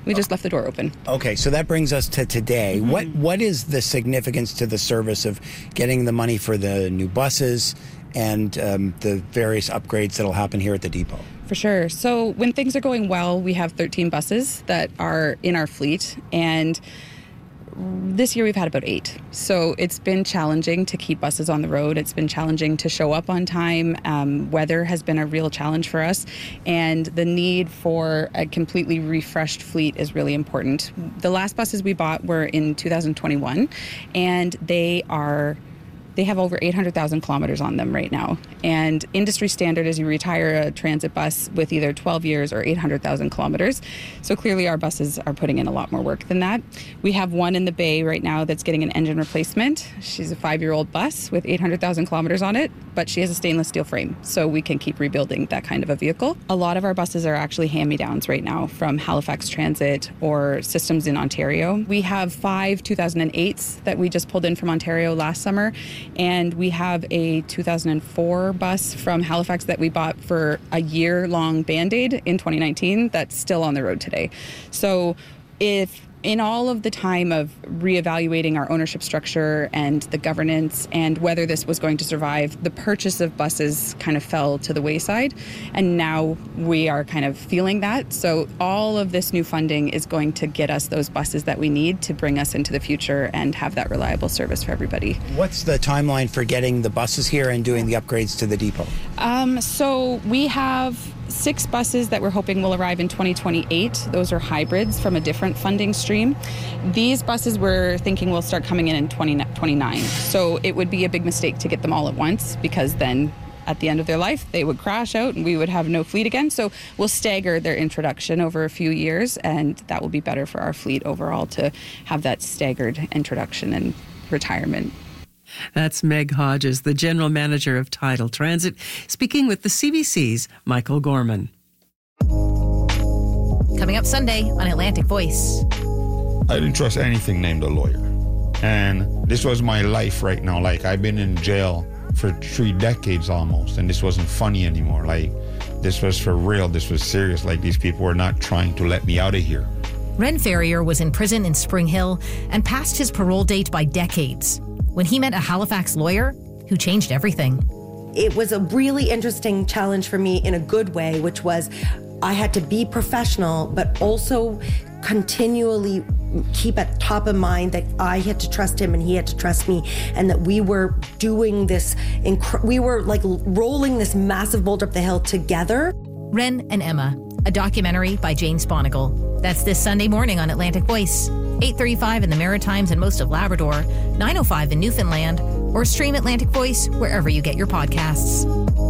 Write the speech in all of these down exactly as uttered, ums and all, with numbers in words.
We just left the door open. Okay, so that brings us to today. Mm-hmm. What What is the significance to the service of getting the money for the new buses and um, the various upgrades that'll happen here at the depot? For sure. So when things are going well, we have thirteen buses that are in our fleet, and this year we've had about eight. So it's been challenging to keep buses on the road. It's been challenging to show up on time. Um, weather has been a real challenge for us, and the need for a completely refreshed fleet is really important. The last buses we bought were in two thousand twenty-one, and they are They have over eight hundred thousand kilometers on them right now. And industry standard is you retire a transit bus with either twelve years or eight hundred thousand kilometers. So clearly our buses are putting in a lot more work than that. We have one in the bay right now that's getting an engine replacement. She's a five-year-old bus with eight hundred thousand kilometers on it, but she has a stainless steel frame, so we can keep rebuilding that kind of a vehicle. A lot of our buses are actually hand-me-downs right now from Halifax Transit or systems in Ontario. We have five two thousand eights that we just pulled in from Ontario last summer. And we have a two thousand four bus from Halifax that we bought for a year-long Band-Aid in twenty nineteen that's still on the road today. So if in all of the time of reevaluating our ownership structure and the governance and whether this was going to survive, the purchase of buses kind of fell to the wayside. And now we are kind of feeling that. So all of this new funding is going to get us those buses that we need to bring us into the future and have that reliable service for everybody. What's the timeline for getting the buses here and doing the upgrades to the depot? Um, so we have six buses that we're hoping will arrive in twenty twenty-eight. Those are hybrids from a different funding stream. These buses we're thinking will start coming in in twenty twenty-nine. So it would be a big mistake to get them all at once, because then at the end of their life, they would crash out and we would have no fleet again. So we'll stagger their introduction over a few years, and that will be better for our fleet overall to have that staggered introduction and retirement. That's Meg Hodges, the General Manager of Tidal Transit, speaking with the C B C's Michael Gorman. Coming up Sunday on Atlantic Voice. I didn't trust anything named a lawyer. And this was my life right now. Like, I've been in jail for three decades almost, and this wasn't funny anymore. Like, this was for real. This was serious. Like, these people were not trying to let me out of here. Ren Ferrier was in prison in Spring Hill and passed his parole date by decades when he met a Halifax lawyer who changed everything. It was a really interesting challenge for me in a good way, which was I had to be professional, but also continually keep at top of mind that I had to trust him and he had to trust me, and that we were doing this, inc- we were like rolling this massive boulder up the hill together. Ren and Emma, a documentary by Jane Sponigal. That's this Sunday morning on Atlantic Voice, eight thirty-five in the Maritimes and most of Labrador, nine oh five in Newfoundland, or stream Atlantic Voice wherever you get your podcasts.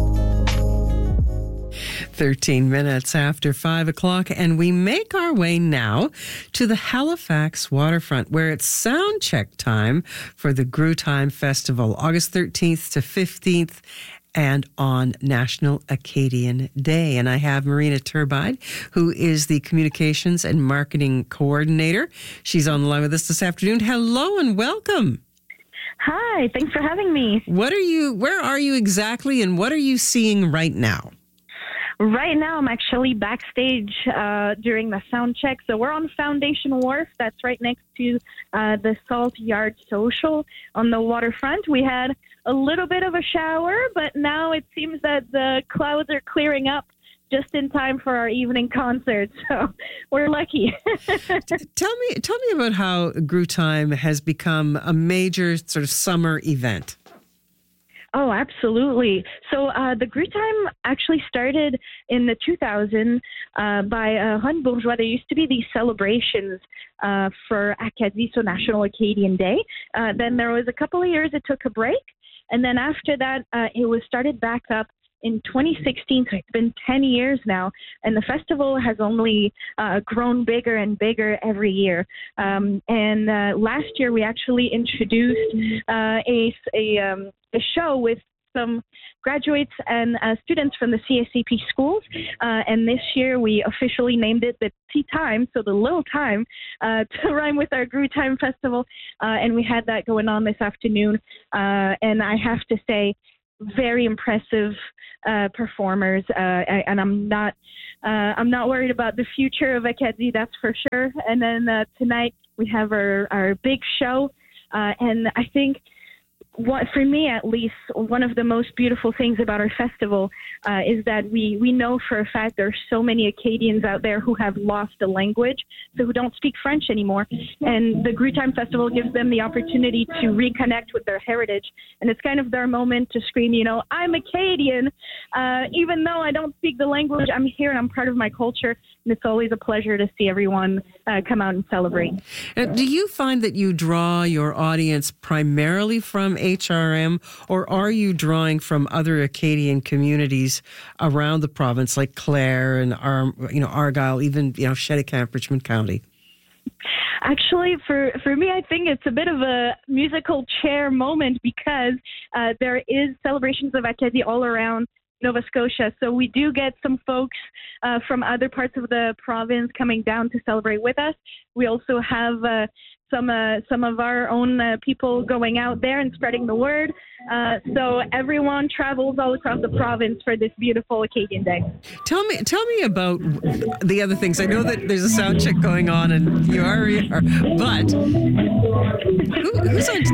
thirteen minutes after five o'clock, and we make our way now to the Halifax waterfront, where it's sound check time for the Grue Time Festival, August thirteenth to fifteenth, and on National Acadian Day. And I have Marina Turbide, who is the Communications and Marketing Coordinator. She's on the line with us this afternoon. Hello and welcome. Hi, thanks for having me. What are you, where are you exactly, and what are you seeing right now? Right now, I'm actually backstage uh, during the sound check. So we're on Foundation Wharf. That's right next to uh, the Salt Yard Social on the waterfront. We had a little bit of a shower, but now it seems that the clouds are clearing up just in time for our evening concert. So we're lucky. tell me, tell me about how Grue Time has become a major sort of summer event. Oh, absolutely. So uh, the Grue Time actually started in the two thousands uh, by uh, Ron Bourgeois. There used to be these celebrations uh, for Acadie, so National Acadian Day. Uh, then there was a couple of years it took a break. And then after that, uh, it was started back up in twenty sixteen, so it's been ten years now, and the festival has only uh, grown bigger and bigger every year. Um, and uh, last year, we actually introduced uh, a, a, um, a show with some graduates and uh, students from the C S C P schools, uh, and this year we officially named it the Tea Time, so the little time, uh, to rhyme with our Grue Time Festival, uh, and we had that going on this afternoon, uh, and I have to say, very impressive uh, performers, uh, and I'm not uh, I'm not worried about the future of Acadie, that's for sure. And then uh, tonight we have our, our big show, uh, and I think what, for me at least, one of the most beautiful things about our festival uh, is that we, we know for a fact there are so many Acadians out there who have lost the language, so who don't speak French anymore. And the Grutime Festival gives them the opportunity to reconnect with their heritage. And it's kind of their moment to scream, you know, I'm Acadian. Uh, even though I don't speak the language, I'm here and I'm part of my culture. And it's always a pleasure to see everyone uh, come out and celebrate. Uh, do you find that you draw your audience primarily from H R M, or are you drawing from other Acadian communities around the province, like Clare and Ar- you know Argyll, even you know Shettycamp, Richmond County? Actually, for, for me, I think it's a bit of a musical chair moment because uh, there is celebrations of Acadie all around Nova Scotia. So we do get some folks uh, from other parts of the province coming down to celebrate with us. We also have uh, some uh, some of our own uh, people going out there and spreading the word. Uh, so everyone travels all across the province for this beautiful Acadian Day. Tell me, tell me about the other things. I know that there's a sound check going on, and you are, are but who, who's on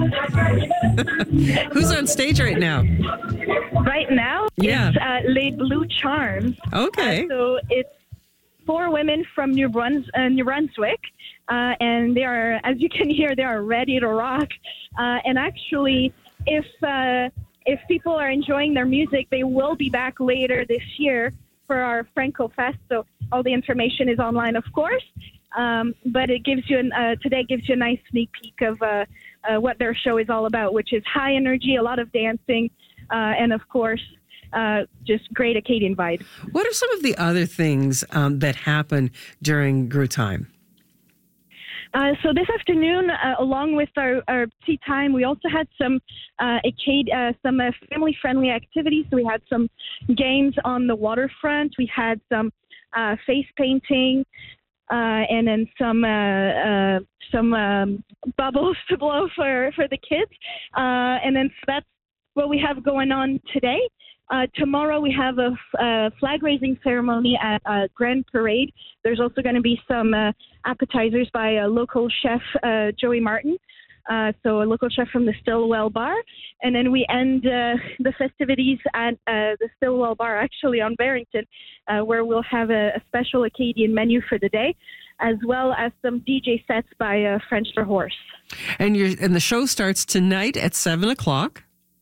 who's on stage right now? Right now, yeah, it's uh, Les Blue Charms. Okay, uh, so it's four women from New, Bruns- uh, New Brunswick. Uh, and they are, as you can hear, they are ready to rock. Uh, and actually, if uh, if people are enjoying their music, they will be back later this year for our Franco Fest. So all the information is online, of course. Um, but it gives you an, uh, today gives you a nice sneak peek of uh, uh, what their show is all about, which is high energy, a lot of dancing, uh, and of course, uh, just great Acadian vibe. What are some of the other things um, that happen during Grutime? Uh, so this afternoon, uh, along with our, our tea time, we also had some uh, Acad- uh, some uh, family-friendly activities. So we had some games on the waterfront. We had some uh, face painting, uh, and then some uh, uh, some um, bubbles to blow for, for the kids. Uh, and then so that's what we have going on today. Uh, tomorrow we have a, a flag raising ceremony at uh, Grand Parade. There's also going to be some uh, appetizers by a local chef, uh, Joey Martin. Uh, so a local chef from the Stillwell Bar. And then we end uh, the festivities at uh, the Stillwell Bar, actually on Barrington, uh, where we'll have a, a special Acadian menu for the day, as well as some D J sets by uh, French for Horse. And, you're, and the show starts tonight at seven o'clock.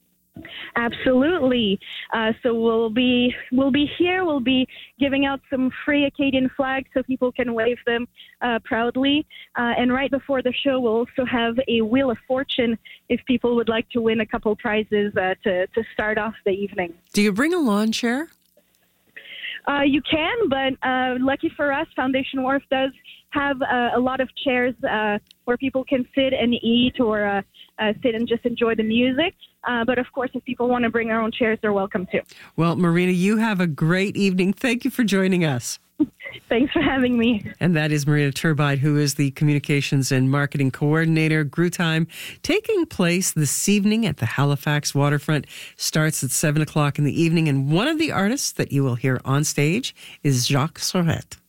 Absolutely. Uh, so we'll be we'll be here. We'll be giving out some free Acadian flags so people can wave them uh, proudly. Uh, and right before the show, we'll also have a Wheel of Fortune if people would like to win a couple prizes uh, to to start off the evening. Do you bring a lawn chair? Uh, you can, but uh, lucky for us, Foundation Wharf does have uh, a lot of chairs uh, where people can sit and eat or uh, uh, sit and just enjoy the music. Uh, but of course, if people want to bring their own chairs, they're welcome to. Well, Marina, you have a great evening. Thank you for joining us. Thanks for having me. And that is Marina Turbide, who is the Communications and Marketing Coordinator. Grutime, taking place this evening at the Halifax Waterfront, starts at seven o'clock in the evening. And one of the artists that you will hear on stage is Jacques Sorette.